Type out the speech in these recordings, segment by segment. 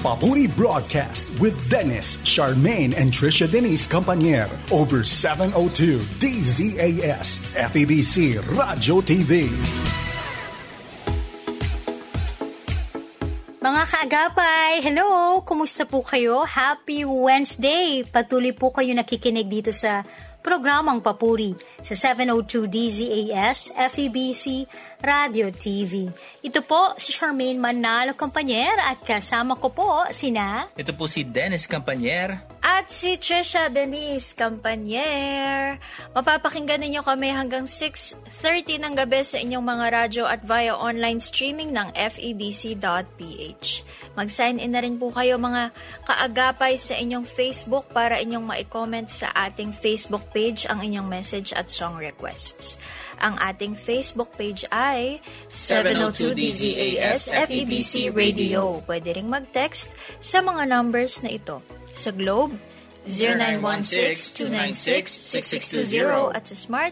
Papuri Broadcast with Dennis, Charmaine, and Trisha Denise Campanier over 702 DZAS FEBC Radio TV. Mga kaagapay, hello! Kumusta po kayo? Happy Wednesday! Patuloy po kayo nakikinig dito sa programang Papuri sa 702 DZAS FEBC Radio TV. Ito po si Charmaine Manalo Campanier at kasama ko po sina... Ito po si Dennis Campanier. At si Trisha Denise Campanier. Mapapakinggan ninyo kami hanggang 6:30 ng gabi sa inyong mga radyo at via online streaming ng febc.ph. Mag-sign in na rin po kayo mga kaagapay sa inyong Facebook para inyong ma-comment sa ating Facebook page ang inyong message at song requests. Ang ating Facebook page ay 702 DZAS FEBC Radio. Pwede ring mag-text sa mga numbers na ito. Sa Globe, 0916-296-6620 at sa Smart,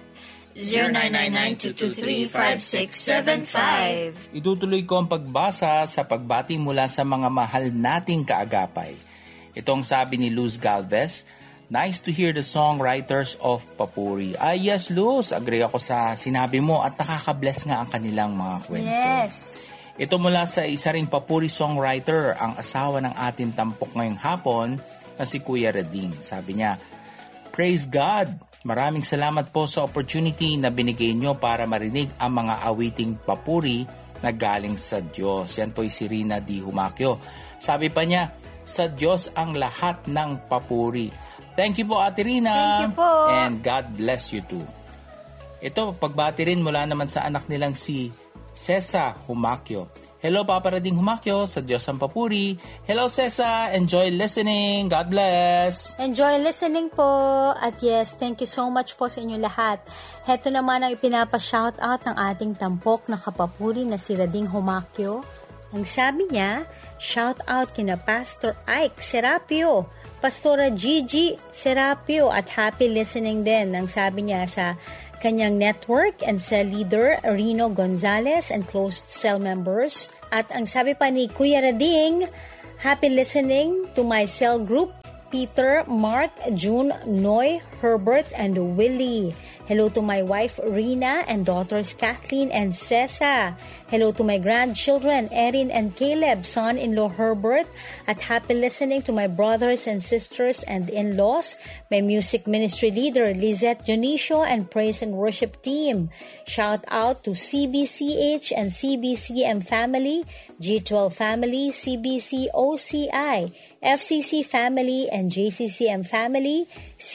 0999-223-5675. Itutuloy ko ang pagbasa sa pagbati mula sa mga mahal nating kaagapay. Itong sabi ni Luz Galvez, nice to hear the songwriters of Papuri. Yes, Luz, agree ako sa sinabi mo at nakaka-bless nga ang kanilang mga kwento. Yes! Ito mula sa isa ring Papuri songwriter, ang asawa ng ating tampok ngayong hapon na si Kuya Reding. Sabi niya, praise God! Maraming salamat po sa opportunity na binigay nyo para marinig ang mga awiting papuri na galing sa Diyos. Yan po si Rina D. Humakyo. Sabi pa niya, sa Diyos ang lahat ng papuri. Thank you po, Ate Rina. Thank you po. And God bless you too. Ito, pagbati rin mula naman sa anak nilang si Cesa Humakyo. Hello, Papa Reding Humakyo, sa Diyos ang papuri. Hello, Cesa. Enjoy listening. God bless. Enjoy listening po. At yes, thank you so much po sa inyo lahat. Heto naman ang ipinapa-shoutout ng ating tampok na kapapuri na si Reding Humakyo. Ang sabi niya, shoutout kina Pastor Ike Serapio, Pastora Gigi Serapio at happy listening din. Ang sabi niya sa kanyang network and cell leader Rino Gonzalez and closed cell members. At ang sabi pa ni Kuya Rading, happy listening to my cell group, Peter, Mark, June, Noy, Herbert, and Willie. Hello to my wife Rina and daughters Kathleen and Cesa. Hello to my grandchildren Erin and Caleb, son-in-law Herbert. At happy listening to my brothers and sisters and in-laws, my music ministry leader Lizette Dionisio and praise and worship team. Shout out to CBCH and CBCM family, G12 family, CBC OCI, FCC family and JCCM family,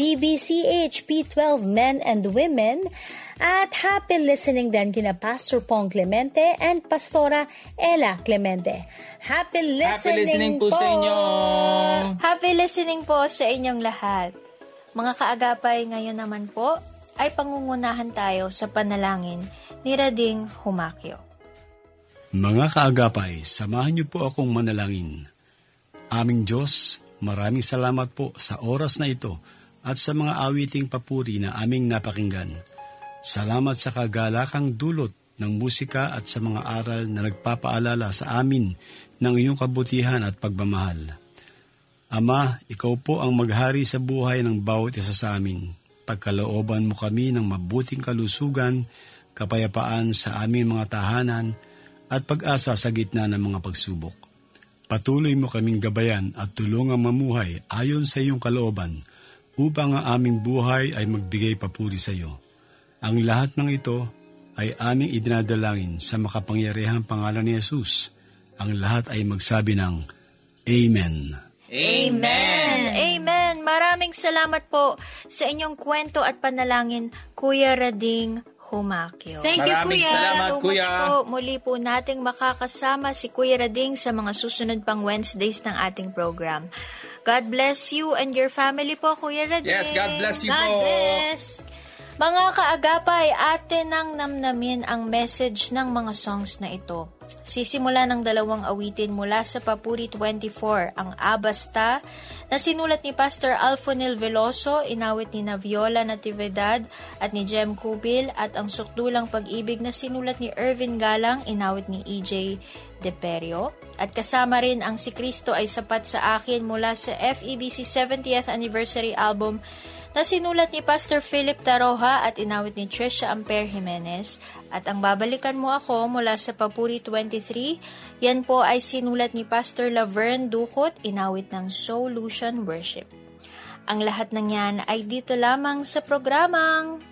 CBCH P12 men and women, at happy listening din kina Pastor Pong Clemente and Pastora Ella Clemente. Happy listening po sa inyo. Happy listening po sa inyong lahat. Mga kaagapay, ngayon naman po ay pangungunahan tayo sa panalangin ni Reding Humakyo. Mga kaagapay, samahan niyo po akong manalangin. Aming Diyos, maraming salamat po sa oras na ito at sa mga awiting papuri na aming napakinggan. Salamat sa kagalakang dulot ng musika at sa mga aral na nagpapaalala sa amin ng iyong kabutihan at pagmamahal. Ama, ikaw po ang maghari sa buhay ng bawat isa sa amin. Pagkalooban mo kami ng mabuting kalusugan, kapayapaan sa aming mga tahanan at pag-asa sa gitna ng mga pagsubok. Patuloy mo kaming gabayan at tulungang mamuhay ayon sa iyong kalooban upang ang aming buhay ay magbigay papuri sa iyo. Ang lahat ng ito ay aming idinadalangin sa makapangyarihang pangalan ni Jesus. Ang lahat ay magsabi ng Amen. Amen! Amen! Maraming salamat po sa inyong kwento at panalangin, Kuya Reding Humakyo. Thank you, Maraming Kuya. salamat, So Kuya. much po, muli po nating makakasama si Kuya Reding sa mga susunod pang Wednesdays ng ating program. God bless you and your family po, Kuya Reding. Yes, God bless you God po. bless. Mga kaagapay, atin nang namnamin ang message ng mga songs na ito. Sisimula ng dalawang awitin mula sa Papuri 24, ang Abasta, na sinulat ni Pastor Alfonil Veloso, inawit ni Viola Natividad at ni Jem Cubil, at ang Sukdulang Pag-ibig na sinulat ni Irvin Galang, inawit ni EJ Deperio. At kasama rin ang Si Kristo ay Sapat sa Akin mula sa FEBC 70th Anniversary Album na sinulat ni Pastor Philip Taroja at inawit ni Trisha Amper Jimenez. At ang Babalikan Mo Ako mula sa Papuri 23, yan po ay sinulat ni Pastor Laverne Ducot, inawit ng Solution Worship. Ang lahat ng yan ay dito lamang sa programang